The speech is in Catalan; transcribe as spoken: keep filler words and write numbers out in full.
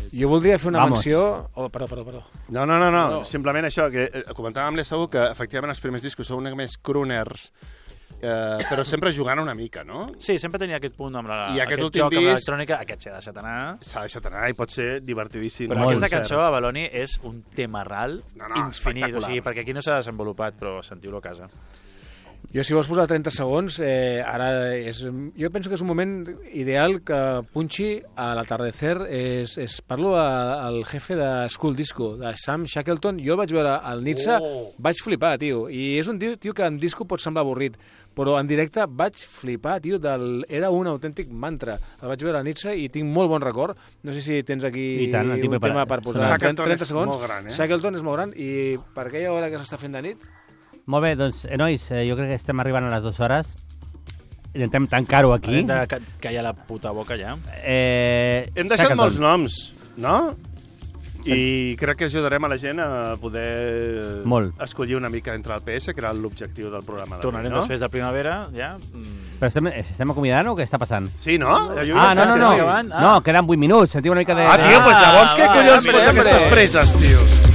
Jo voldria fer una Vamos. menció... Oh, perdó, perdó, perdó. No, no, no, no, No. simplement això, que eh, comentàvem amb l'Esau que efectivament els primers discos són una més crooners, eh, però sempre jugant una mica, no? Sí, sempre tenia aquest punt amb la, I aquest aquest últim joc amb disc- l'electrònica, aquest s'ha deixat anar. S'ha deixat anar i pot ser divertidíssim. Però Molt aquesta cert. cançó, a Baloni, és un tema ral No, no, infinit, o espectacular. sigui, perquè aquí no s'ha desenvolupat, però sentiu-lo a casa. Jo, si vols posar trenta segons, eh, ara és... Jo penso que és un moment ideal que punxi a l'atardecer. És, és, parlo a, al jefe de School Disco, de Sam Shackleton. Jo el vaig veure al Nitsa, Oh. vaig flipar, tio. I és un tio, tio que en disco pot semblar avorrit, però en directe vaig flipar, tio. Del... Era un autèntic mantra. El vaig veure al Nitsa i tinc molt bon record. No sé si tens aquí I tant, el tinc un tema preparat. per posar. Shackleton trenta és segons. molt gran, eh? Shackleton és molt gran i per aquella hora que s'està fent de nit... Molt bé, doncs, eh, nois, eh, jo crec que estem arribant a les dues hores. Intentem tancar-ho aquí. Hem de ca- callar la puta boca ja. Eh, Hem deixat Shackleton. molts noms, no? I crec que ajudarem a la gent a poder Molt. escollir una mica entre el P S, que era l'objectiu del programa d'avui, Tornarem no? després de primavera, ja. Mm. Però estem, estem acomiadant o què està passant? Sí, no? Jo Ah, no, no, estàs no. acabant? Ah. No, queden vuit minuts. Sentiu una mica de... Ah, tio, pues llavors què Ah, collons va, fots hambre, aquestes hambre. preses, tio?